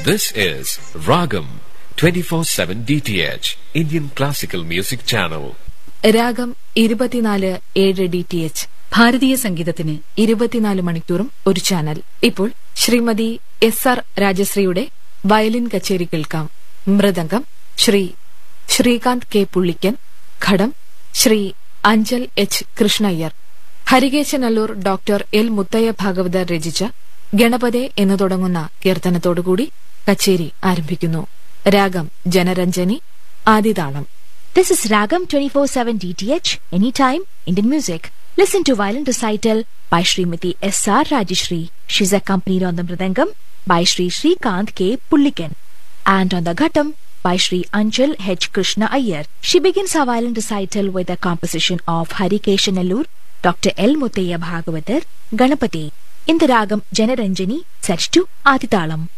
This is Ragam 24/7 DTH Indian Classical Music Channel. രാഗം 24/7 DTH ഭാരതീയ സംഗീതത്തിന് 24 മണിക്കൂറും ഒരു ചാനൽ. ഇപ്പോൾ ശ്രീമതി SR രാജശ്രീയുടെ വയലിൻ കച്ചേരി കേൾക്കാം. മൃദംഗം ശ്രീ ശ്രീകാന്ത് K പുള്ളിക്കൻ, ഘടം Shri Anchal H Krishna Iyer. Harikesanallur doctor L Muthaiah Bhagavathar രചിച്ച ഗണപതേ എന്ന് തുടങ്ങുന്ന കീർത്തനത്തോടുകൂടി കച്ചേരി ആരംഭിക്കുന്നു. രാഗം ജനരഞ്ജനി, ആദിതാളം. This is Ragam 24/7 DTH, anytime Indian music. Listen to violin recital by Srimati SR Rajeshri. She is accompanied on the mridangam by Sri Srikanth K Pullikan and on the ghatam by Sri Anjal H Krishna Iyer. She begins her violin recital with a composition of Harikeshanallur, Dr. L Muthaiya Bhagavatar, Ganapati, in the Ragam Janaranjani, set to Aditalam.